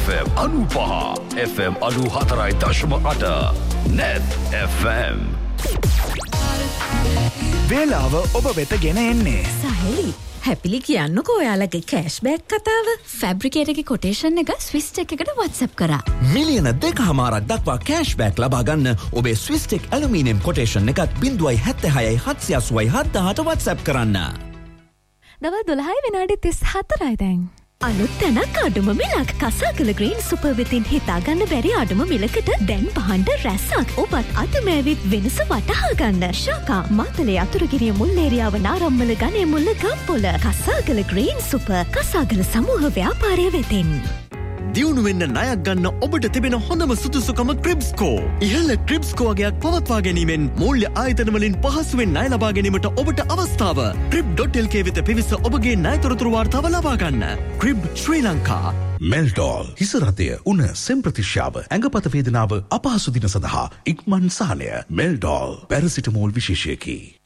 FM 95 FM 94.8 Net FM වේලාව ඔබ වෙත ගෙන එන්නේ සහලි හැපිලි කියන්නකෝ ඔයාලගේ කෑෂ්බෑක් කතාව ෆැබ්‍රිකේට් එකේ කොටේෂන් එක ස්විස් ටෙක් එකට WhatsApp කරා මිලියන 2.5ක් දක්වා කෑෂ්බෑක් ලබා ගන්න ඔබේ ස්විස් ටෙක් ඇලුමිනියම් කොටේෂන් එකත් 0.76 780 WhatsApp කරන්න. දවල් 12:34 දැන්. අලුත් තැනක් අඩුම මිලක් කසාකල ග්‍රීන් සුපර් වෙතින් හිතාගන්න බැරි අඩුම මිලකට දැන් පහන්ඩ රැස්සක් ඔබත් අතමෑවිත් වෙනස වටහා ගන්න ශාකා මාතලේ අතුරුගිරිය මුල්ලේරියාව නාරම්මල ගනේ මුල්ල ගම්පොල කසාකල ග්‍රීන් සුපර් කසාකල සමූහ ව්‍යාපාරය වෙතින් දියුණු වෙන්න ණයක් ගන්න ඔබට තිබෙන හොඳම සුදුසුකම ක්‍රිබ්ස්කෝ. ඉහළ ක්‍රිබ්ස්කෝ වගේක් පවත්වා ගැනීමෙන් මූල්‍ය ආයතන වලින් පහසුවෙන් ණය ලබා ගැනීමට ඔබට අවස්ථාව. crib.lk වෙත පිවිස ඔබගේ ණය තොරතුරු වාර්තාව ලබා ගන්න. ක්‍රිබ් ශ්‍රී ලංකා. මෙල්ඩෝල් හිසරතය උණ සෙම්ප්‍රතිශ්‍යාව ඇඟපත වේදනාව අපහසු දින සඳහා ඉක්මන් සහනය මෙල්ඩෝල් පැරසිටමෝල් විශේෂයකි.